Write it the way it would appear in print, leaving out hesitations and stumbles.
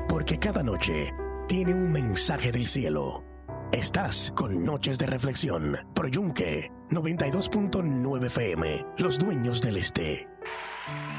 porque cada noche tiene un mensaje del cielo. Estás con Noches de Reflexión por Yunque 92.9 FM, los dueños del este.